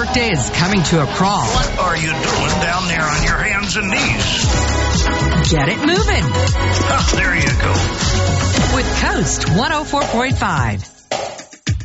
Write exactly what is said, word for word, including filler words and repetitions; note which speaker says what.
Speaker 1: workday is coming to a crawl.
Speaker 2: What are you doing down there on your hands and knees?
Speaker 1: Get it moving.
Speaker 2: Oh, there you go.
Speaker 1: With Coast one oh four point five.